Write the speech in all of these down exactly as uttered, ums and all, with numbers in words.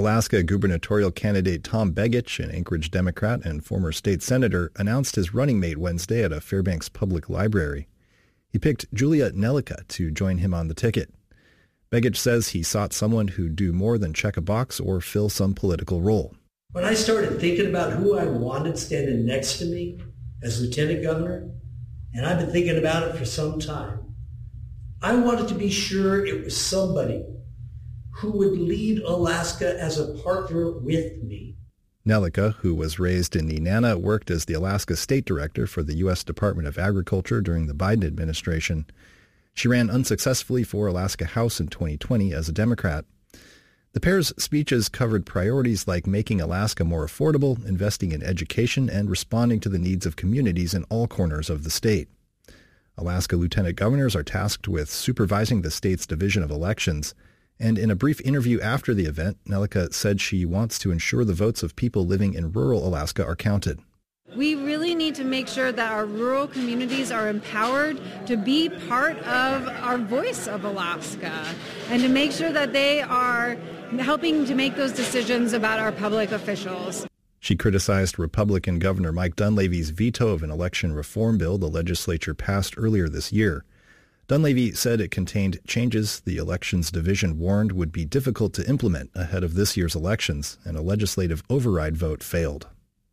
Alaska gubernatorial candidate Tom Begich, an Anchorage Democrat and former state senator, announced his running mate Wednesday at a Fairbanks public library. He picked Julia Nelica to join him on the ticket. Begich says he sought someone who'd do more than check a box or fill some political role. When I started thinking about who I wanted standing next to me as lieutenant governor, and I've been thinking about it for some time, I wanted to be sure it was somebody who would lead Alaska as a partner with me. Nelica, who was raised in Nenana, worked as the Alaska State Director for the U S Department of Agriculture during the Biden administration. She ran unsuccessfully for Alaska House in twenty twenty as a Democrat. The pair's speeches covered priorities like making Alaska more affordable, investing in education, and responding to the needs of communities in all corners of the state. Alaska lieutenant governors are tasked with supervising the state's division of elections. And in a brief interview after the event, Nelica said she wants to ensure the votes of people living in rural Alaska are counted. We really need to make sure that our rural communities are empowered to be part of our voice of Alaska and to make sure that they are helping to make those decisions about our public officials. She criticized Republican Governor Mike Dunleavy's veto of an election reform bill the legislature passed earlier this year. Dunleavy said it contained changes the elections division warned would be difficult to implement ahead of this year's elections, and a legislative override vote failed.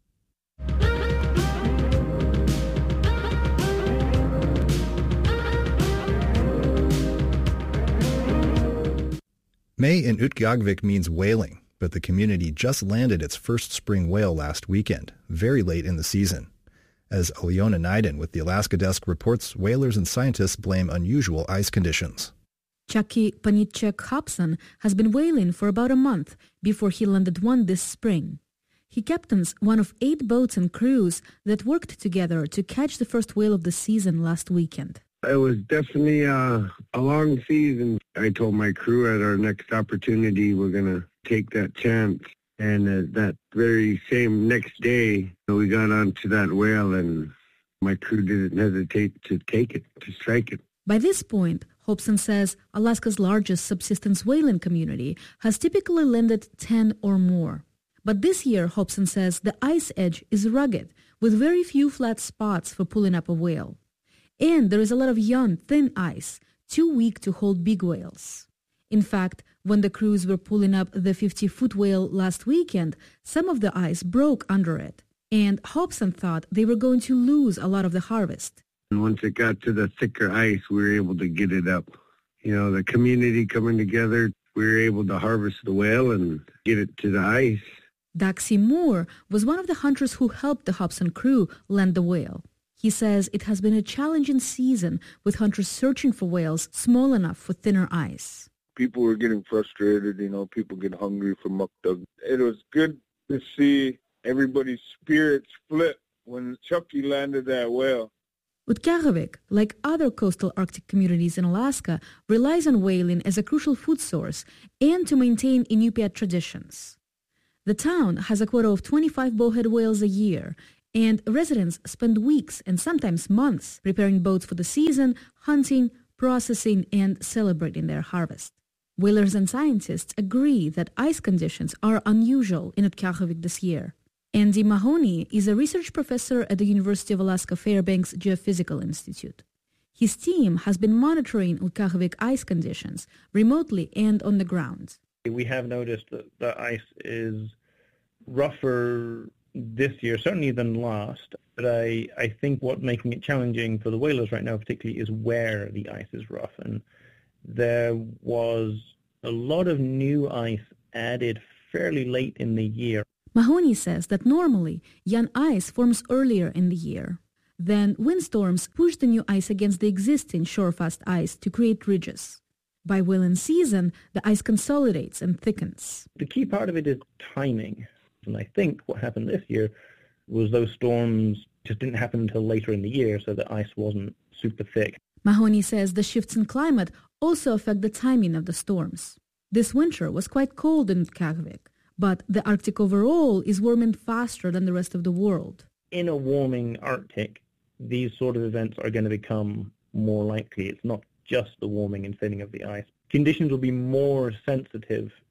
May in Utqiagvik means whaling, but the community just landed its first spring whale last weekend, very late in the season. As Aliona Naiden with the Alaska Desk reports, whalers and scientists blame unusual ice conditions. Chucky Panitchek Hobson has been whaling for about a month before he landed one this spring. He captains one of eight boats and crews that worked together to catch the first whale of the season last weekend. It was definitely uh, a long season. I told my crew at our next opportunity we're going to take that chance. And uh, that very same next day, we got onto that whale, and my crew didn't hesitate to take it, to strike it. By this point, Hobson says Alaska's largest subsistence whaling community has typically landed ten or more. But this year, Hobson says the ice edge is rugged, with very few flat spots for pulling up a whale. And there is a lot of young, thin ice, too weak to hold big whales. In fact, when the crews were pulling up the fifty-foot whale last weekend, some of the ice broke under it, and Hobson thought they were going to lose a lot of the harvest. And once it got to the thicker ice, we were able to get it up. You know, the community coming together, we were able to harvest the whale and get it to the ice. Daxi Moore was one of the hunters who helped the Hobson crew land the whale. He says it has been a challenging season with hunters searching for whales small enough for thinner ice. People were getting frustrated, you know, people get hungry for mukdug. It was good to see everybody's spirits flip when Chucky landed that whale. Utqiagvik, like other coastal Arctic communities in Alaska, relies on whaling as a crucial food source and to maintain Inupiat traditions. The town has a quota of twenty-five bowhead whales a year, and residents spend weeks and sometimes months preparing boats for the season, hunting, processing, and celebrating their harvest. Whalers and scientists agree that ice conditions are unusual in Utqiagvik this year. Andy Mahoney is a research professor at the University of Alaska Fairbanks Geophysical Institute. His team has been monitoring Utqiagvik ice conditions remotely and on the ground. We have noticed that the ice is rougher this year, certainly than last, but I, I think what's making it challenging for the whalers right now particularly is where the ice is rough. And there was a lot of new ice added fairly late in the year. Mahoney says that normally young ice forms earlier in the year. Then windstorms push the new ice against the existing shorefast ice to create ridges. By whaling season, the ice consolidates and thickens. The key part of it is timing. And I think what happened this year was those storms just didn't happen until later in the year, so the ice wasn't super thick. Mahoney says the shifts in climate also affect the timing of the storms. This winter was quite cold in Utqiagvik, but the Arctic overall is warming faster than the rest of the world. In a warming Arctic, these sort of events are going to become more likely. It's not just the warming and thinning of the ice. Conditions will be more sensitive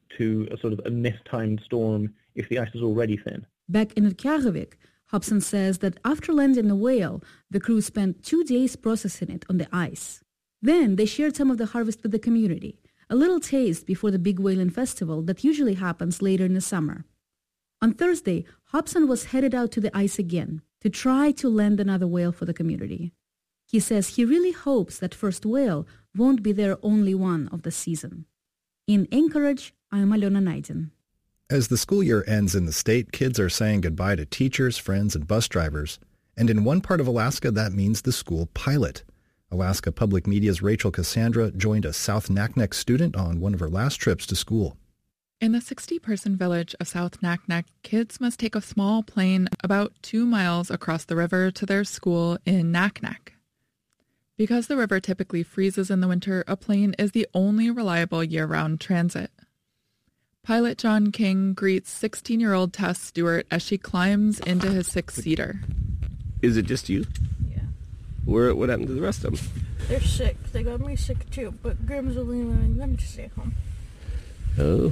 to a sort of a mistimed storm if the ice is already thin. Back in Utqiagvik, Hobson says that after landing the whale, the crew spent two days processing it on the ice. Then they shared some of the harvest with the community, a little taste before the big whaling festival that usually happens later in the summer. On Thursday, Hobson was headed out to the ice again to try to land another whale for the community. He says he really hopes that first whale won't be their only one of the season. In Anchorage, I'm Alona Naidin. As the school year ends in the state, kids are saying goodbye to teachers, friends, and bus drivers. And in one part of Alaska, that means the school pilot. Alaska Public Media's Rachel Cassandra joined a South Naknek student on one of her last trips to school. In the sixty-person village of South Naknek, kids must take a small plane about two miles across the river to their school in Naknek. Because the river typically freezes in the winter, a plane is the only reliable year-round transit. Pilot John King greets sixteen-year-old Tess Stewart as she climbs into his six-seater. Is it just you? Yeah. Where? What happened to the rest of them? They're sick. They got me sick too, but Grim's only letting them to stay home. Oh.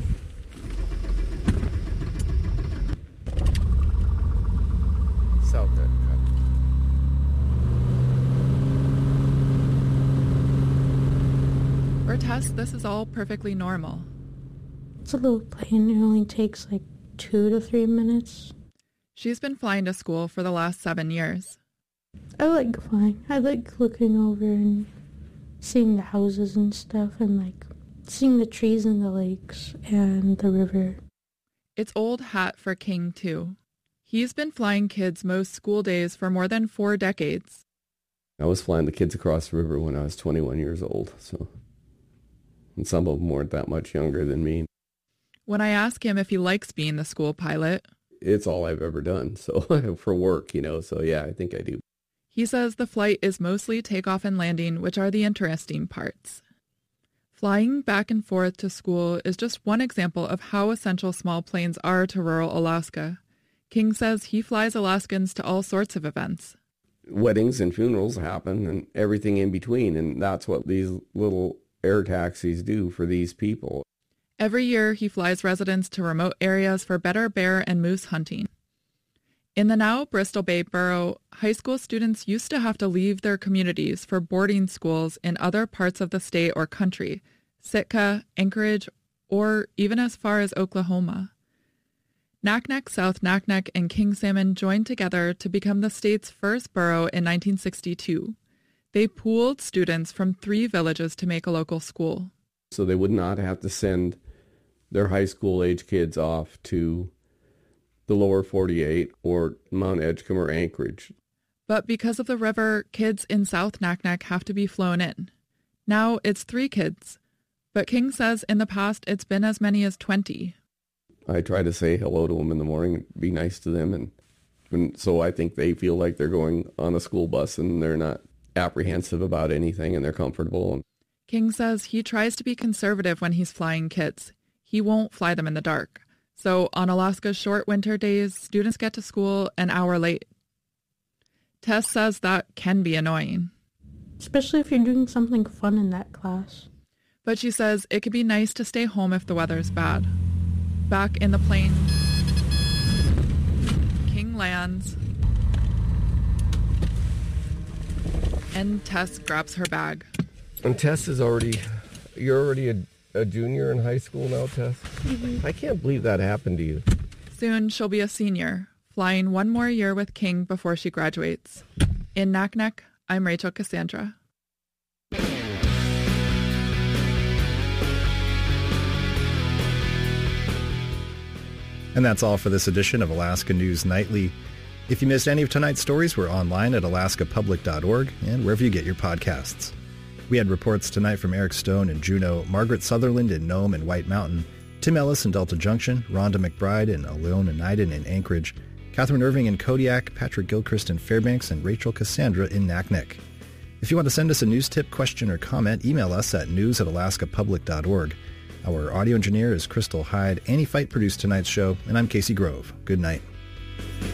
South Naknek. For Tess, this is all perfectly normal. It's a little plane. It only takes like two to three minutes. She's been flying to school for the last seven years. I like flying. I like looking over and seeing the houses and stuff and like seeing the trees and the lakes and the river. It's old hat for King, too. He's been flying kids most school days for more than four decades. I was flying the kids across the river when I was twenty-one years old, so... And some of them weren't that much younger than me. When I ask him if he likes being the school pilot... It's all I've ever done, so for work, you know, so yeah, I think I do. He says the flight is mostly takeoff and landing, which are the interesting parts. Flying back and forth to school is just one example of how essential small planes are to rural Alaska. King says he flies Alaskans to all sorts of events. Weddings and funerals happen and everything in between, and that's what these little air taxis do for these people. Every year, he flies residents to remote areas for better bear and moose hunting. In the now Bristol Bay Borough, high school students used to have to leave their communities for boarding schools in other parts of the state or country, Sitka, Anchorage, or even as far as Oklahoma. Naknek, South Naknek, and King Salmon joined together to become the state's first borough in nineteen sixty-two. They pooled students from three villages to make a local school. So they would not have to send their high school age kids off to the lower forty-eight or Mount Edgecombe or Anchorage. But because of the river, kids in South Naknek have to be flown in. Now it's three kids, but King says in the past it's been as many as twenty. I try to say hello to them in the morning and be nice to them, and, and so I think they feel like they're going on a school bus and they're not apprehensive about anything and they're comfortable. King says he tries to be conservative when he's flying kids. He won't fly them in the dark. So on Alaska's short winter days, students get to school an hour late. Tess says that can be annoying. Especially if you're doing something fun in that class. But she says it could be nice to stay home if the weather's bad. Back in the plane, King lands, and Tess grabs her bag. And Tess is already, you're already a, a junior in high school now, Tess? Mm-hmm. I can't believe that happened to you. Soon she'll be a senior, flying one more year with King before she graduates. In Naknek, I'm Rachel Cassandra. And that's all for this edition of Alaska News Nightly. If you missed any of tonight's stories, we're online at alaska public dot org and wherever you get your podcasts. We had reports tonight from Eric Stone in Juneau, Margaret Sutherland in Nome and White Mountain, Tim Ellis in Delta Junction, Rhonda McBride and Alona Naidin in Anchorage, Catherine Irving in Kodiak, Patrick Gilchrist in Fairbanks, and Rachel Cassandra in Naknek. If you want to send us a news tip, question, or comment, email us at news at alaska public dot org. Our audio engineer is Crystal Hyde. Annie Fight produced tonight's show, and I'm Casey Grove. Good night.